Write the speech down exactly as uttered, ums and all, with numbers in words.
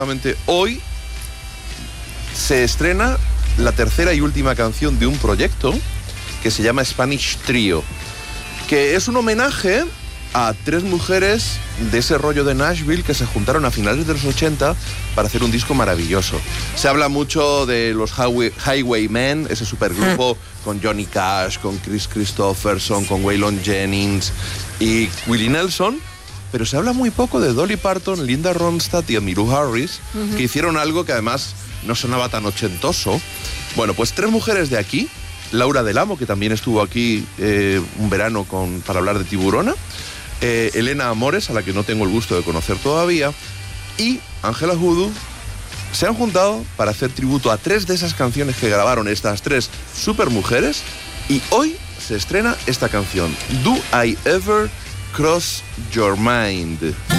Hoy se estrena la tercera y última canción de un proyecto que se llama Spanish Trio, que es un homenaje a tres mujeres de ese rollo de Nashville que se juntaron a finales de los ochenta para hacer un disco maravilloso. Se habla mucho de los Highway, Highwaymen, ese supergrupo con Johnny Cash, con Chris Christopherson, con Waylon Jennings y Willie Nelson, pero se habla muy poco de Dolly Parton, Linda Ronstadt y Emmylou Harris, uh-huh. que hicieron algo que además no sonaba tan ochentoso. Bueno, pues tres mujeres de aquí, Laura Del Amo, que también estuvo aquí eh, un verano con, para hablar de Tiburona, eh, Elena Amores, a la que no tengo el gusto de conocer todavía, y Angela Hoodoo, se han juntado para hacer tributo a tres de esas canciones que grabaron estas tres supermujeres, y hoy se estrena esta canción, Do I Ever Cross Your Mind.